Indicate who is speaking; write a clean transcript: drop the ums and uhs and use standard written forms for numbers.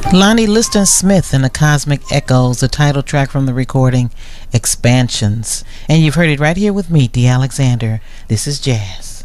Speaker 1: Lonnie Liston Smith and the Cosmic Echoes, the title track from the recording Expansions. And you've heard it right here with me, D. Alexander. This is Jazz.